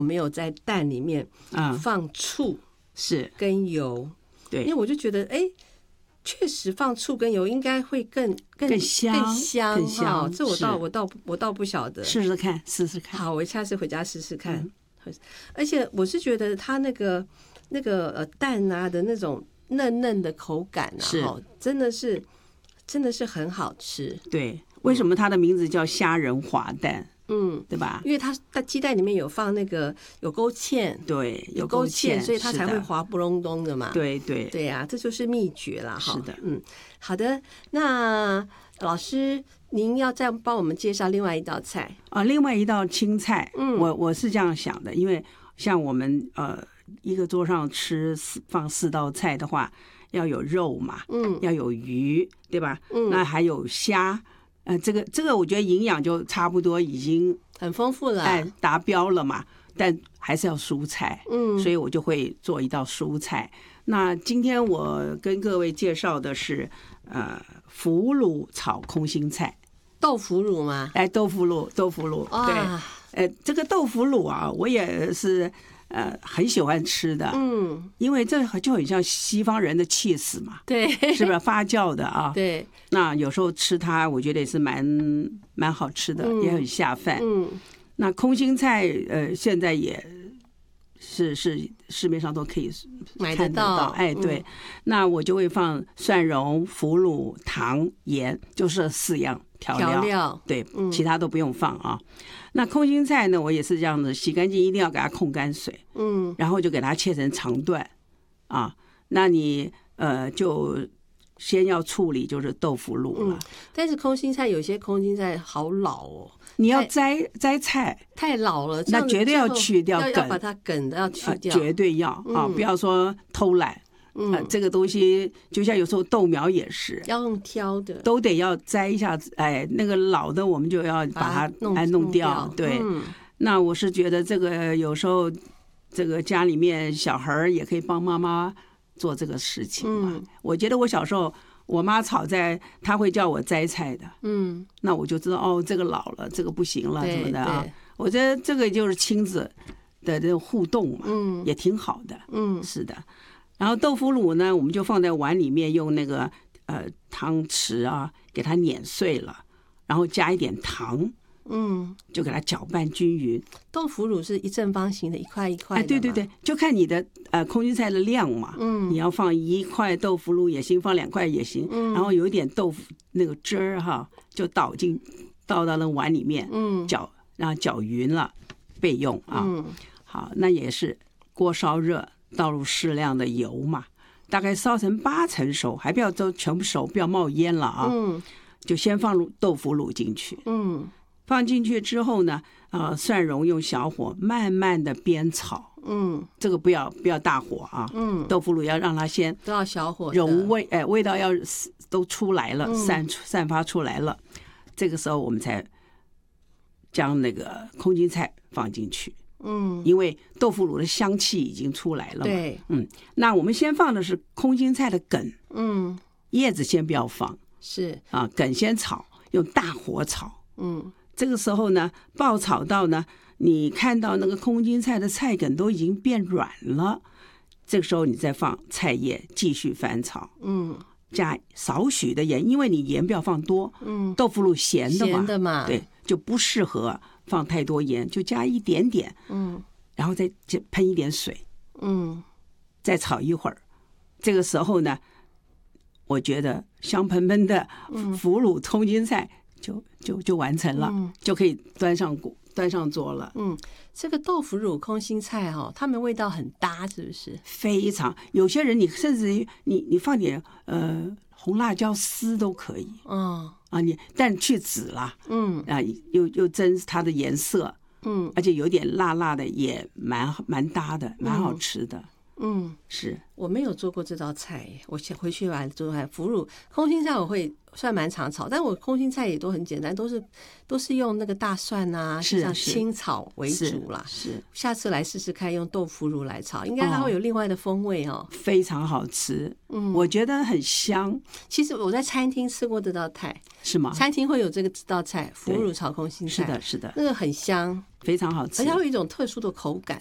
没有在蛋里面放醋是跟油， 对， 因为我就觉得确实放醋跟油应该会更香这我倒不晓得， 试试看。 好，我下次回家试试看。而且我是觉得它那个蛋啊的那种嫩嫩的口感啊，真的是很好吃。 对，为什么它的名字叫虾仁滑蛋？对吧？ 因为它鸡蛋里面有放那个有勾芡， 对， 有勾芡，所以它才会滑不隆咚的嘛。 对呀，这就是秘诀啦。 是的， 好的。那老师，您要再帮我们介绍另外一道菜啊？另外一道青菜，我是这样想的，因为像我们一个桌上放4道菜的话，要有肉嘛，要有鱼，对吧？那还有虾。这个我觉得营养就差不多已经很丰富了， 达标了嘛，但还是要蔬菜，所以我就会做一道蔬菜。那今天我跟各位介绍的是腐乳炒空心菜。 豆腐乳吗？ 豆腐乳，对，这个豆腐乳啊，我也是很喜欢吃的，因为这就很像西方人的cheese嘛， 对， 是不是发酵的啊？ 对， 那有时候吃它，我觉得也是蛮好吃的，也很下饭。那空心菜现在也是市面上都可以买得到， 对，那我就会放蒜蓉、腐乳、糖、盐，就是4样调料，对，其他都不用放啊。那空心菜呢，我也是这样子，洗干净一定要给它控干水，然后就给它切成长段啊。那你就先要处理就是豆腐乳了。 但是空心菜有些空心菜好老哦， 你要摘菜太老了， 那绝对要去掉梗， 要把它梗的要去掉， 绝对要啊，不要说偷懒。这个东西就像有时候豆苗也是要用挑的， 都得要摘一下子，那个老的我们就要把它弄掉。对，那我是觉得这个有时候这个家里面小孩也可以帮妈妈做这个事情嘛。我觉得我小时候我妈炒菜，她会叫我摘菜的，那我就知道这个老了，这个不行了什么的啊。我觉得这个就是亲子的这种互动嘛，也挺好的。是的。然后豆腐乳呢，我们就放在碗里面，用那个汤匙啊给它碾碎了，然后加一点糖，就给它搅拌均匀。 豆腐乳是一正方形的，一块一块的。 对，就看你的空心菜的量嘛。你要放1块豆腐乳也行，放2块也行。然后有一点豆腐那个汁儿哈，就倒到那碗里面，然后搅匀了备用啊。好，那也是锅烧热。倒入适量的油嘛，大概烧成80%熟，还不要都全部熟，不要冒烟了啊。就先放入豆腐乳进去。放进去之后呢，蒜蓉用小火慢慢的煸炒。这个不要大火啊。豆腐乳要让它先都要小火融味，味道要都出来了，散发出来了，这个时候我们才将那个空心菜放进去。因为豆腐乳的香气已经出来了嘛。 对， 那我们先放的是空心菜的梗，叶子先不要放， 是啊，梗先炒，用大火炒。这个时候呢，爆炒到呢，你看到那个空心菜的菜梗都已经变软了，这个时候你再放菜叶继续翻炒。加少许的盐，因为你盐不要放多。豆腐乳咸的嘛，对，就不适合放太多盐，就加一点点。然后再喷一点水。再炒一会儿。这个时候呢，我觉得香喷喷的腐乳空心菜就完成了，就可以端上桌了。 这个豆腐乳空心菜它们味道很搭，是不是？ 非常，有些人你甚至于你放点红辣椒丝都可以。但去籽啦。又增它的颜色。而且有点辣辣的，也蛮搭的，蛮好吃的。是我没有做过这道菜，我回去把它做菜。腐乳空心菜我会算蛮常炒，但我空心菜也都很简单，都是用那个大蒜啊，像清炒为主啦。 是， 下次来试试看用豆腐乳来炒，应该它会有另外的风味非常好吃。我觉得很香。 其实我在餐厅吃过这道菜。 是吗？ 餐厅会有这道菜，腐乳炒空心菜。 是的， 那个很香。 非常好吃， 而且它有一种特殊的口感。